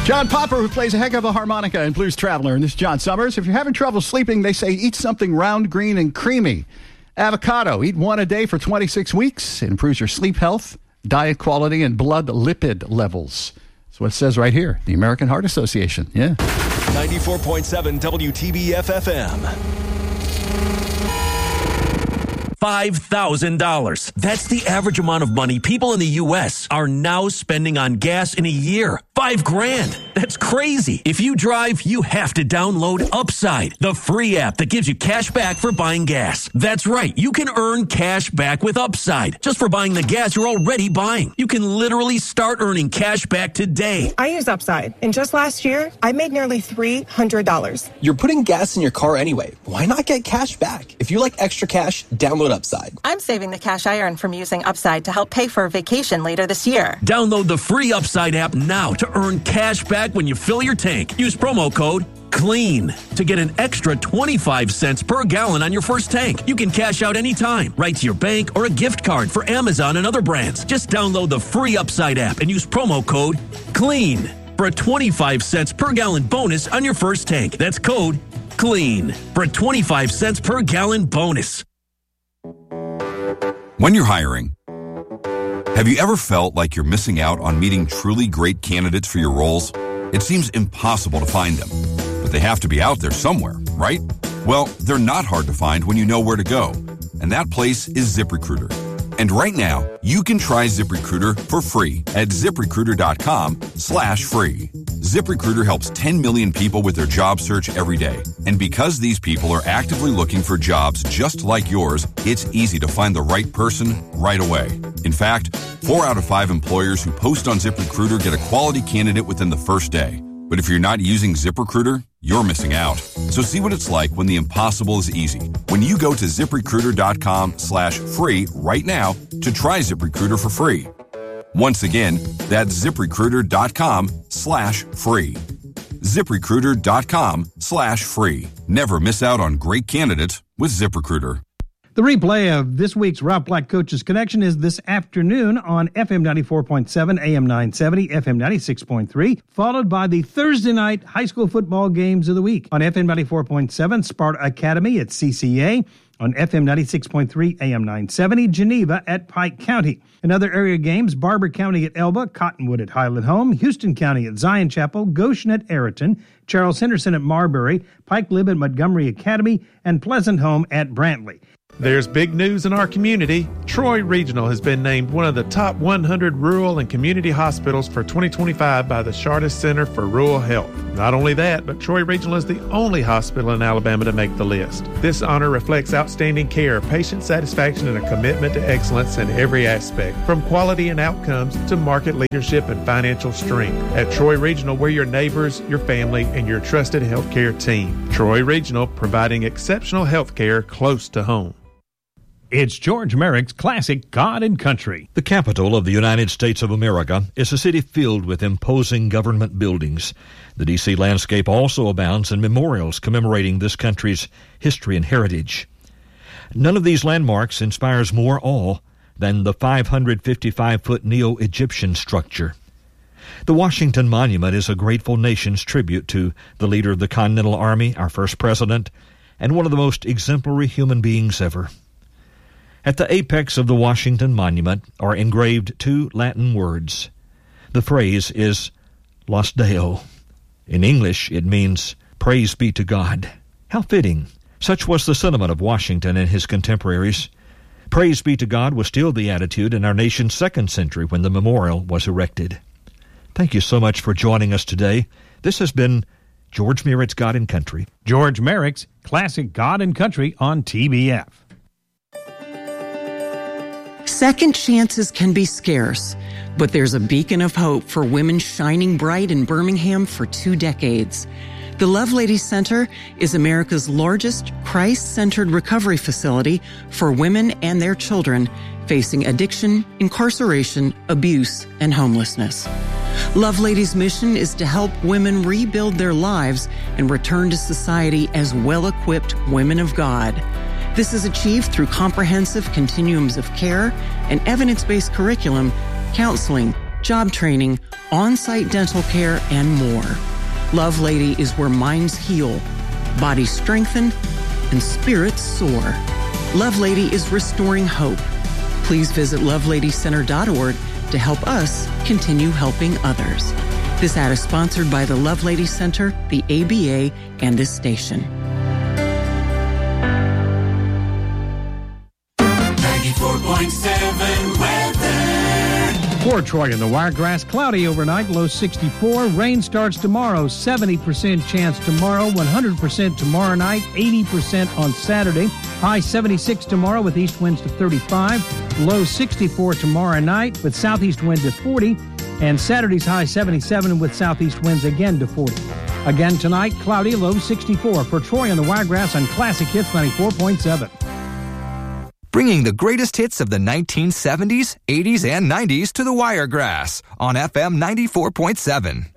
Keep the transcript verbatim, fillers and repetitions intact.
John Popper, who plays a heck of a harmonica in Blues Traveler, and this is John Summers. If you're having trouble sleeping, they say eat something round, green, and creamy. Avocado, eat one a day for twenty-six weeks. It improves your sleep health, diet quality, and blood lipid levels. That's what it says right here. The American Heart Association. Yeah. ninety-four point seven W T B F F M. five thousand dollars. That's the average amount of money people in the U S are now spending on gas in a year. Five grand. That's crazy. If you drive, you have to download Upside, the free app that gives you cash back for buying gas. That's right. You can earn cash back with Upside just for buying the gas you're already buying. You can literally start earning cash back today. I use Upside, and just last year, I made nearly three hundred dollars. You're putting gas in your car anyway. Why not get cash back? If you like extra cash, download Upside. I'm saving the cash I earn from using Upside to help pay for a vacation later this year. Download the free Upside app now to earn cash back when you fill your tank. Use promo code CLEAN to get an extra twenty-five cents per gallon on your first tank. You can cash out anytime, right to your bank or a gift card for Amazon and other brands. Just download the free Upside app and use promo code CLEAN for a twenty-five cents per gallon bonus on your first tank. That's code CLEAN for a twenty-five cents per gallon bonus. When you're hiring, have you ever felt like you're missing out on meeting truly great candidates for your roles? It seems impossible to find them, but they have to be out there somewhere, right? Well, they're not hard to find when you know where to go, and that place is ZipRecruiter. And right now, you can try ZipRecruiter for free at ZipRecruiter.com slash free. ZipRecruiter helps ten million people with their job search every day. And because these people are actively looking for jobs just like yours, it's easy to find the right person right away. In fact, four out of five employers who post on ZipRecruiter get a quality candidate within the first day. But if you're not using ZipRecruiter, you're missing out. So see what it's like when the impossible is easy. When you go to ZipRecruiter.com slash free right now to try ZipRecruiter for free. Once again, that's ZipRecruiter.com slash free. ZipRecruiter.com slash free. Never miss out on great candidates with ZipRecruiter. The replay of this week's Rob Black Coaches Connection is this afternoon on F M ninety-four point seven, A M nine seventy, F M ninety-six point three, followed by the Thursday night high school football games of the week. On F M ninety-four point seven, Sparta Academy at C C A. On F M ninety-six point three, A M nine seventy, Geneva at Pike County. In other area games, Barber County at Elba, Cottonwood at Highland Home, Houston County at Zion Chapel, Goshen at Ayrton, Charles Henderson at Marbury, Pike Lib at Montgomery Academy, and Pleasant Home at Brantley. There's big news in our community. Troy Regional has been named one of the top one hundred rural and community hospitals for twenty twenty-five by the Chartis Center for Rural Health. Not only that, but Troy Regional is the only hospital in Alabama to make the list. This honor reflects outstanding care, patient satisfaction, and a commitment to excellence in every aspect, from quality and outcomes to market leadership and financial strength. At Troy Regional, we're your neighbors, your family, and your trusted healthcare team. Troy Regional, providing exceptional healthcare close to home. It's George Merrick's classic God and Country. The capital of the United States of America is a city filled with imposing government buildings. The D C landscape also abounds in memorials commemorating this country's history and heritage. None of these landmarks inspires more awe than the five hundred fifty-five foot Neo-Egyptian structure. The Washington Monument is a grateful nation's tribute to the leader of the Continental Army, our first president, and one of the most exemplary human beings ever. At the apex of the Washington Monument are engraved two Latin words. The phrase is Los Deo. In English, it means praise be to God. How fitting. Such was the sentiment of Washington and his contemporaries. Praise be to God was still the attitude in our nation's second century when the memorial was erected. Thank you so much for joining us today. This has been George Merritt's God and Country. George Merrick's classic God and Country on T B F. Second chances can be scarce, but there's a beacon of hope for women shining bright in Birmingham for two decades. The Lovelady Center is America's largest Christ-centered recovery facility for women and their children facing addiction, incarceration, abuse, and homelessness. Lovelady's mission is to help women rebuild their lives and return to society as well-equipped women of God. This is achieved through comprehensive continuums of care and evidence-based curriculum, counseling, job training, on-site dental care, and more. Love Lady is where minds heal, bodies strengthen, and spirits soar. Love Lady is restoring hope. Please visit love lady center dot org to help us continue helping others. This ad is sponsored by the Love Lady Center, the A B A, and this station. ninety-four point seven weather. For Troy and the Wiregrass, cloudy overnight, low sixty-four. Rain starts tomorrow, seventy percent chance tomorrow, one hundred percent tomorrow night, eighty percent on Saturday. High seventy-six tomorrow with east winds to thirty-five. Low sixty-four tomorrow night with southeast winds at forty. And Saturday's high seventy-seven with southeast winds again to forty. Again tonight, cloudy, low sixty-four. For Troy and the Wiregrass on Classic Hits ninety-four point seven. Bringing the greatest hits of the nineteen seventies, eighties, and nineties to the Wiregrass on F M ninety-four point seven.